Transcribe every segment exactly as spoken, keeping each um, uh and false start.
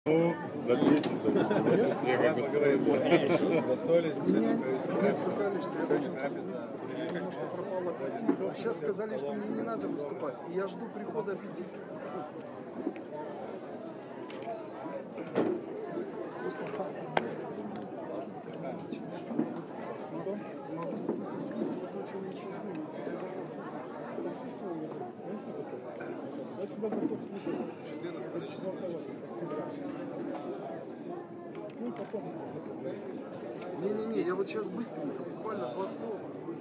Ну, на десять, то есть, я как бы сказал, Мне сказали, что я должен что пропал аппетит. Сейчас сказали, что мне не надо выступать. И я жду прихода аппетита. Не-не-не, я вот сейчас быстренько, буквально два слова.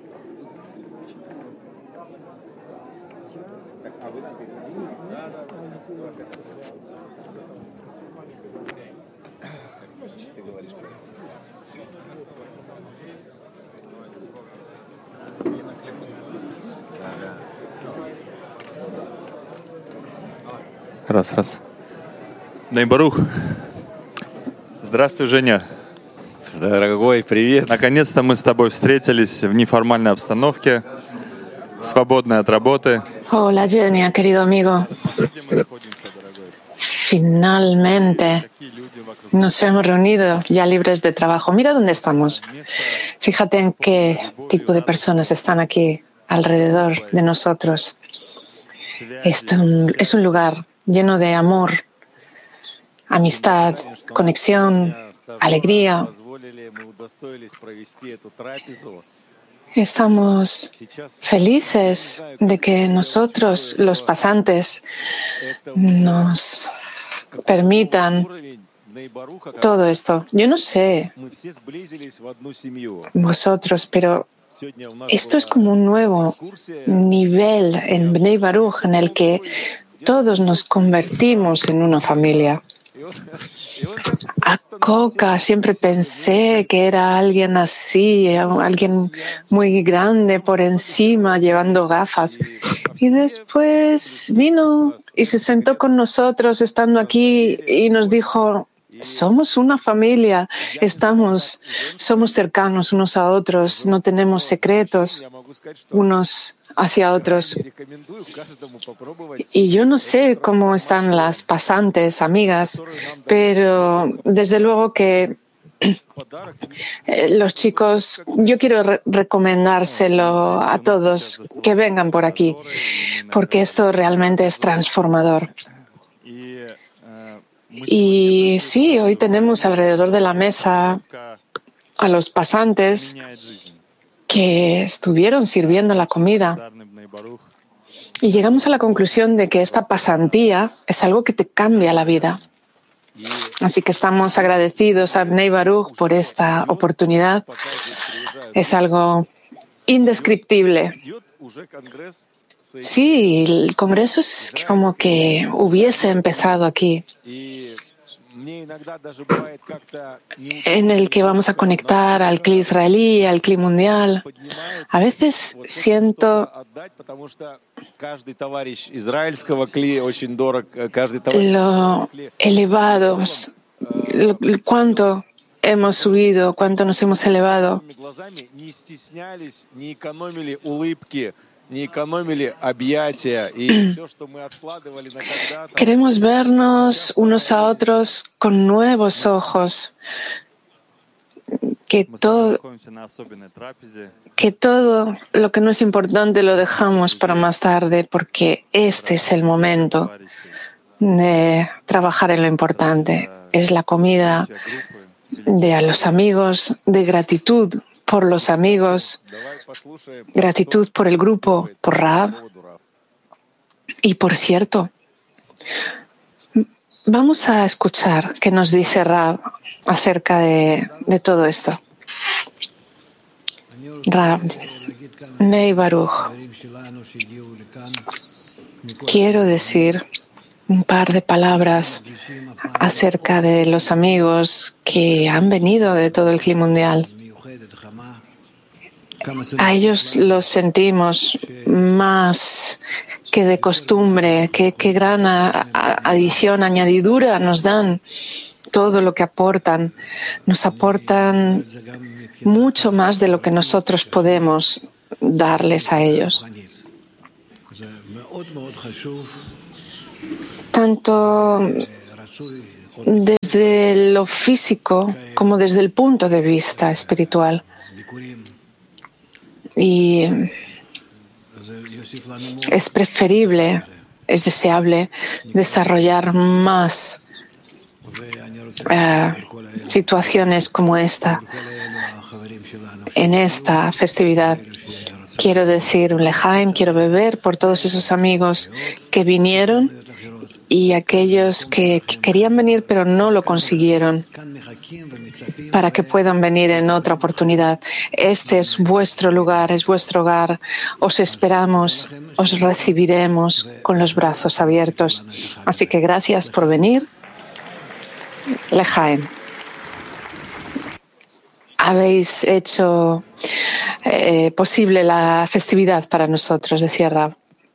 Так, а вы нам передадите? Да, да, да. Ты говоришь, что есть. Раз, раз. Ней Барух. Здравствуй, Женя. Дорогой, привет. Наконец-то мы с тобой встретились в неформальной обстановке, свободной от работы. Hola, Genia, querido amigo. Где мы находимся, дорогой? Finalmente nos hemos reunido ya libres de trabajo. Mira dónde estamos. Fíjate en qué tipo de personas están aquí alrededor de nosotros. Esto es un lugar lleno de amor, amistad, conexión, alegría. Estamos felices de que nosotros, los pasantes, nos permitan todo esto. Yo no sé vosotros, pero esto es como un nuevo nivel en Bnei Baruch en el que todos nos convertimos en una familia. A Coca siempre pensé que era alguien así, alguien muy grande por encima, llevando gafas. Y después vino y se sentó con nosotros estando aquí y nos dijo: somos una familia, estamos, somos cercanos unos a otros, no tenemos secretos unos hacia otros. Y yo no sé cómo están las pasantes, amigas, pero desde luego que los chicos, yo quiero re- recomendárselo a todos que vengan por aquí, porque esto realmente es transformador. Y sí, hoy tenemos alrededor de la mesa a los pasantes que estuvieron sirviendo la comida. Y llegamos a la conclusión de que esta pasantía es algo que te cambia la vida. Así que estamos agradecidos a Bnei Baruch por esta oportunidad. Es algo indescriptible. Sí, el Congreso es como que hubiese empezado aquí, en el que vamos a conectar al Cli israelí, al Cli mundial. A veces siento lo elevados, lo, cuánto hemos subido, cuánto nos hemos elevado. Queremos vernos unos a otros con nuevos ojos, que todo, que todo lo que no es importante lo dejamos para más tarde, porque este es el momento de trabajar en lo importante. Es la comida de a los amigos, de gratitud por los amigos, gratitud por el grupo, por Rab. Y por cierto, vamos a escuchar qué nos dice Rab acerca de, de todo esto. Rab, Bnei Baruch, quiero decir un par de palabras acerca de los amigos que han venido de todo el Cli mundial. A ellos los sentimos más que de costumbre, qué que gran a, a, adición, añadidura nos dan, todo lo que aportan. Nos aportan mucho más de lo que nosotros podemos darles a ellos. Tanto desde lo físico como desde el punto de vista espiritual. Y es preferible, es deseable desarrollar más uh, situaciones como esta en esta festividad. Quiero decir un lejaim, quiero beber por todos esos amigos que vinieron y aquellos que, que querían venir pero no lo consiguieron, para que puedan venir en otra oportunidad. Este es vuestro lugar, es vuestro hogar. Os esperamos, os recibiremos con los brazos abiertos. Así que gracias por venir. Lejaim. Habéis hecho eh, posible la festividad para nosotros, decía Rab.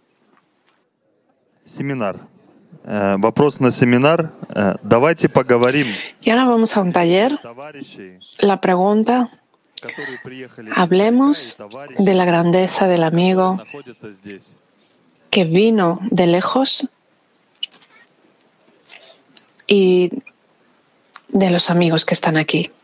Семинар. Э, Вопрос на семинар. Э, Давайте поговорим. Y ahora vamos a un taller. Товарищей, La pregunta, которые приехали hablemos de la grandeza del amigo находятся здесь. que vino de lejos y de los amigos que están aquí.